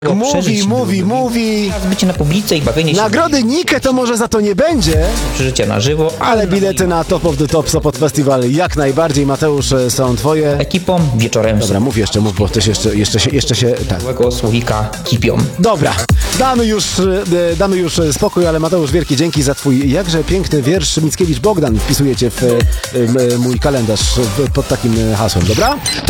Mówi. Bycie na publice i bawienie się. Nagrody Nike to może za to nie będzie, Przeżycia na żywo, ale bilety na Top of the Top Sopot Festival jak najbardziej. Mateusz, są twoje. ekipą wieczorem Dobra, mów, bo też jeszcze się... Tak. z słowika kipią. Dobra, damy już spokój, ale Mateusz, wielkie dzięki za twój jakże piękny wiersz. Mickiewicz Bogdan wpisujecie w mój kalendarz pod takim hasłem, dobra?